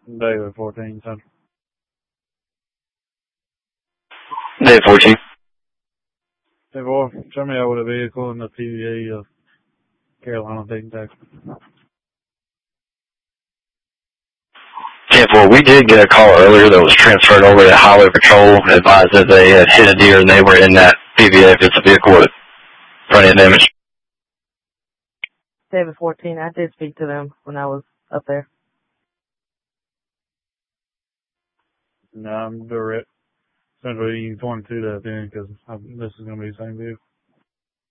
David 14 Central. Day 14. Hey, boy, show me out with a vehicle in the PVA of Carolina, Dayton, Texas. 10-4, we did get a call earlier that was transferred over to Highway Patrol, advised that they had hit a deer and they were in that PVA. It's a vehicle with front end damage. David 14, I did speak to them when I was up there. No, I'm direct Central Union 22 that then, because this is going to be the same vehicle.